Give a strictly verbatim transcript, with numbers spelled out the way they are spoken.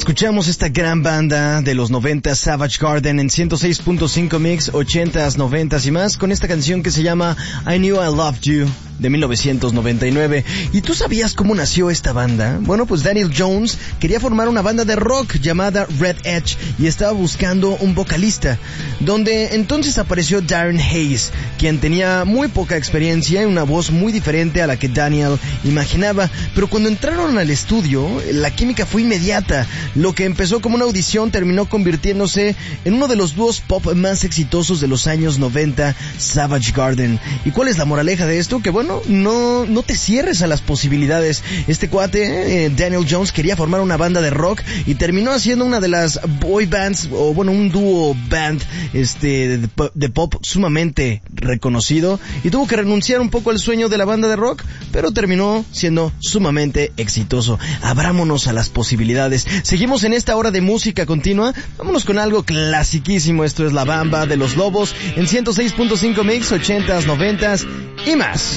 Escuchamos esta gran banda de los noventas, Savage Garden, en ciento seis punto cinco Mix, ochentas, noventas y más, con esta canción que se llama I Knew I Loved You, de mil novecientos noventa y nueve. ¿Y tú sabías cómo nació esta banda? Bueno, pues Daniel Jones quería formar una banda de rock llamada Red Edge y estaba buscando un vocalista, donde entonces apareció Darren Hayes, quien tenía muy poca experiencia y una voz muy diferente a la que Daniel imaginaba. Pero cuando entraron al estudio, la química fue inmediata. Lo que empezó como una audición terminó convirtiéndose en uno de los dúos pop más exitosos de los años noventa, Savage Garden. ¿Y cuál es la moraleja de esto? Que bueno, no, no te cierres a las posibilidades. Este cuate, eh, Daniel Jones, quería formar una banda de rock y terminó haciendo una de las boy bands, o bueno, un dúo band este de, de pop sumamente reconocido, y tuvo que renunciar un poco al sueño de la banda de rock, pero terminó siendo sumamente exitoso. Abrámonos a las posibilidades. Seguimos en esta hora de música continua. Vámonos con algo clasiquísimo. Esto es La Bamba de los Lobos en ciento seis punto cinco Mix, ochentas, noventas y más.